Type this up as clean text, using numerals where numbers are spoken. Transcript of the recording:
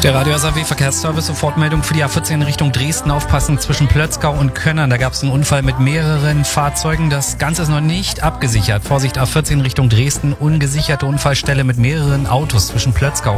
Der Radio SAW Verkehrsservice, Sofortmeldung für die A14 Richtung Dresden. Aufpassen zwischen Plötzkau und Könnern. Da gab es einen Unfall mit mehreren Fahrzeugen. Das Ganze ist noch nicht abgesichert. Vorsicht, A14 Richtung Dresden. Ungesicherte Unfallstelle mit mehreren Autos zwischen Plötzkau